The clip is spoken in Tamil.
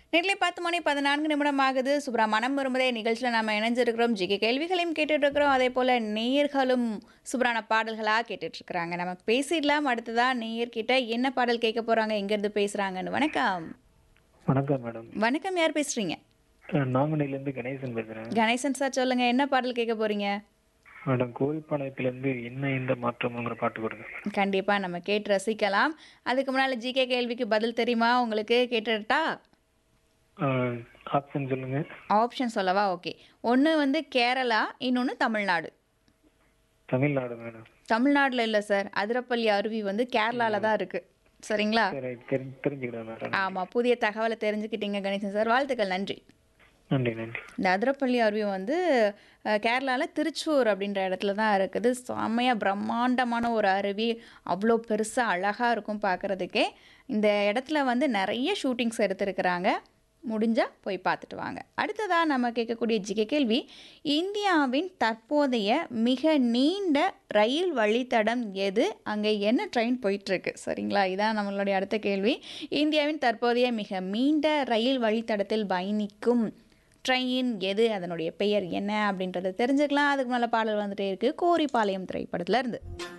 நேர்ல 10 மணி 14 நிமிடம் ஆகுது. சுப்ரா மனம் விரும்புதே நிகழ்ச்சியில நாம இணைஞ்சிருக்கிறோம். ஜிகே கேள்விகளையும் கேட்டுட்டு இருக்கிறோம். அதேபோல நேயர்களும் சூப்பரான பாடல்களா கேட்டுட்டு இருக்கிறாங்க. நமக்கு பேசிடலாம். அடுத்ததா நேயர்கிட்ட என்ன பாடல் கேட்க போறாங்க, எங்கேருந்து பேசுறாங்கன்னு. வணக்கம். வணக்கம் மேடம். வணக்கம். யார் பேசுறீங்க? நாங்குநேரிலேருந்து கணேசன் பேசுறேன். கணேசன் சார் சொல்லுங்க. என்ன பாடல் கேட்க போறீங்க? மேடம் கோவில்பாளையத்துலேருந்து என்ன இந்த மாற்றம்ங்கிற பாட்டு கொடுங்க. கண்டிப்பா நம்ம கேட்டு ரசிக்கலாம். அதுக்கு முன்னால ஜிகே கேள்விக்கு பதில் தெரியுமா உங்களுக்கு? கேட்டுட்டா? ஆப்ஷன் சொல்லுங்க. ஆப்ஷன் சொல்லவா? ஓகே. ஒண்ணு வந்து கேரளா, இன்னொன்னு தமிழ்நாடு. தமிழ்நாடு மேடம். தமிழ்நாடுல இல்ல சார். அதிரப்பள்ளி அருவி வந்து கேரளால தான் இருக்கு. சரிங்களா? சரி தெரிஞ்சுக்கிறேன் மேடம். ஆமா. புதிய தகவல தெரிஞ்சுக்கிட்டீங்க கணேசன் சார். வாழ்த்துக்கள். நன்றி. நன்றி நன்றி. இந்த அதிரப்பள்ளி அருவி வந்து கேரளால திருச்சூர் அப்படின்ற இடத்துல தான் இருக்குது. செம்மையா பிரம்மாண்டமான ஒரு அருவி. அவ்வளோ பெருசா அழகா இருக்கும் பார்க்கறதுக்கே. இந்த இடத்துல வந்து நெறைய ஷூட்டிங்ஸ் எடுத்திருக்கிறாங்க. முடிஞ்சா போய் பார்த்துட்டு வாங்க. அடுத்ததா நம்ம கேட்கக்கூடிய ஜிகே கேள்வி, இந்தியாவின் தற்போதைய மிக நீண்ட ரயில் வழித்தடம் எது? அங்கே என்ன ட்ரெயின் போயிட்டுருக்கு? சரிங்களா? இதான் நம்மளுடைய அடுத்த கேள்வி. இந்தியாவின் தற்போதைய மிக நீண்ட ரயில் வழித்தடத்தில் பயணிக்கும் ட்ரெயின் எது? அதனுடைய பெயர் என்ன? அப்படின்றத தெரிஞ்சுக்கலாம். அதுக்கு மேலே பாடல் வந்துட்டே இருக்கு. கோரிப்பாளையம் திரைப்படத்துல இருந்து.